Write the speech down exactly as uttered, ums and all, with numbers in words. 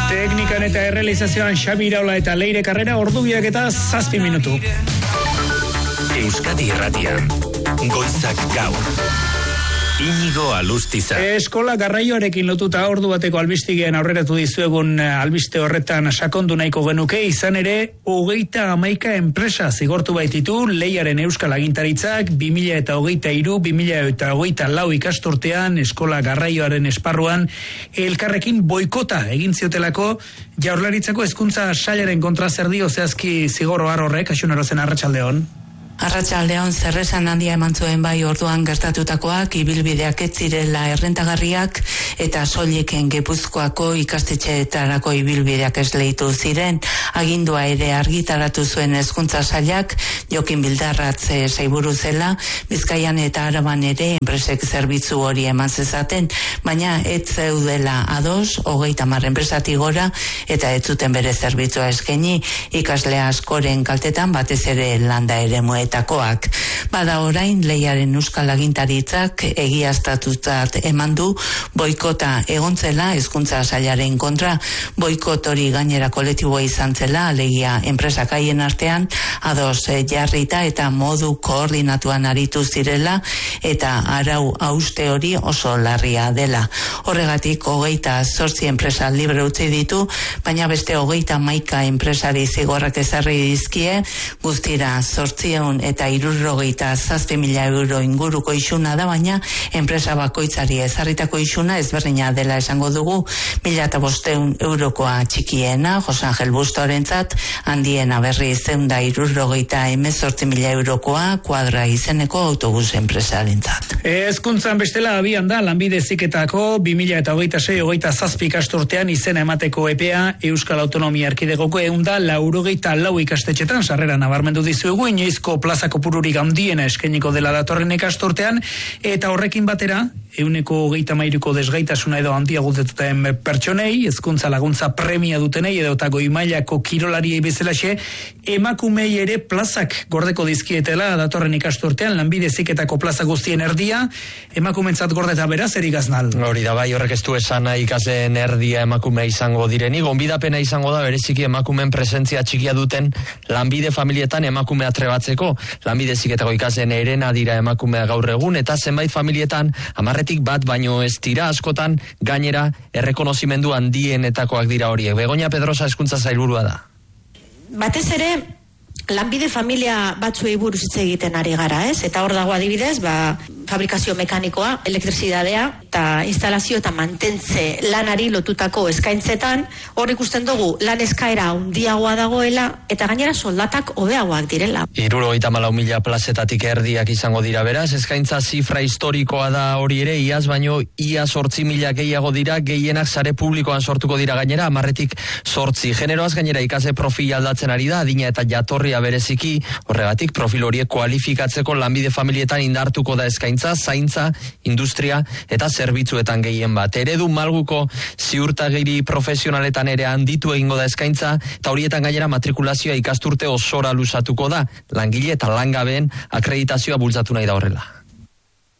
Teknikan eta errealizazioan Xabi Iraola eta Leire Karrera, ordubiak eta zazpi minutu. Euskadi Irratian, goizak gaur. Inigo Alustiza. Eskola garraioarekin lotuta ordu bateko albistigean aurreratu dizuegun albiste horretan sakondu nahiko genuke, izan ere, hogeita hamaika enpresa zigortu baititu Leiaren Euskal Agintaritzak bi mila eta hogeita hiru, bi mila eta hogeita lau ikasturtean eskola garraioaren esparruan elkarrekin boikota egin ziotelako Jaurlaritzako hezkuntza sailaren kontra. Zer dio zehazki zigorro horrek, Axunarozen, arratsaldeon? Arratsaldeon, zerresan handia eman zuen bai orduan gertatutakoak, ibilbideak ez zirela errentagarriak eta soiliken Gipuzkoako ikastetxeetarako ibilbideak esleitu ziren. Agindua ere argitaratu zuen hezkuntza sailak, Jokin Bildarratz sailburu zela, Bizkaian eta Araban ere enpresek zerbitzu hori eman zezaten, baina ez zeudela ados, hogeita hamar enpresati gora eta ez zuten bere zerbitzua eskaini, ikasle askoren kaltetan batez ere landa ere mue takoak. Bada orain Leiaren Euskal Agintaritzak egiaztatutzat eman du boikota egontzela hezkuntza sailaren kontra. Boikot hori gainera kolektiboa izan zela, alegia enpresak haien artean ados jarrita eta modu koordinatuan aritu zirela eta arau hauste hori oso larria dela. Horregatik hogeita zortzi enpresa libre utzi ditu, baina beste hogeita hamaika enpresari zigorrak ezarri dizkie, guztira zortziehun eta hirurogei zazpi mila euro inguruko isuna da, baina enpresa bakoitzari ezarritako isuna ezberdina dela esango dugu. Mila eta bosteun eurokoa txikiena, Jose Angel Bustorentzat, handiena berri zeunda hirurogeita hemezortzi mila eurokoa Kuadra izeneko autobus enpresarentzat. Hezkuntzan bestela abian da Lanbide Heziketako bi mila eta hogeita sei hogeita zazpi ikasturtean izena emateko epea Euskal Autonomia Erkidegoko ehun eta laurogeita lau ikastetxetan sarrera nabarmendu dizuegu, inoizko plaza kopururik handiena eskainiko dela datorren ikasturtean, eta horrekin batera ehuneko hogeita hamairuko desgaitasuna edo handiagudetuten pertsonei, hezkuntza laguntza premia dutenei edo eta goi mailako kirolariei bezalaxe, emakumei ere plazak gordeko dizkietela datorren ikasturtean. Lanbide Heziketako plaza guztien erdia emakumentzat gordeta, beraz, Erik Aznal. Hori da bai, horrek ez du esan ikasleen erdia emakume izango direni, gonbidapena izango da bereziki emakumen presentzia txikia duten lanbide familietan emakumea trebatzeko. Lanbide Heziketako ikasleen herena dira emakumea gaur egun, eta zenbait familietan hamarretik bat baino ez dira, askotan gainera errekonozimendu handienetakoak dira horiek. Begoña Pedrosa hezkuntza sailburua da. Batez ere lanbide familia batzuei buruz hitz egiten ari gara, ez? Eta hor dago adibidez, ba, fabrikazio mekanikoa, elektrizidadea eta instalazio eta mantentze lanari lotutako eskaintzetan, hor ikusten dugu lan eskaera handiagoa dagoela eta gainera soldatak hobeagoak direla. hirurogeita hamalau mila plazetatik erdiak izango dira, beraz, eskaintza zifra historikoa da hori ere, iaz baino ia zortzi mila gehiago dira, gehienak sare publikoan sortuko dira gainera, hamarretik zortzi. Generoaz gainera ikase profil aldatzen ari da, adina eta jatorria bereziki, horregatik profil horiek kualifikatzeko lanbide familietan indartuko da eskaintza, zaintza, industria eta zerbitzuetan gehien bat. Eredu malguko ziurtagiri profesionaletan ere handitu egingo da eskaintza, eta horietan gainera matrikulazioa ikasturte osora luzatuko da, langile eta langabeen akreditazioa bultzatu nahi da horrela.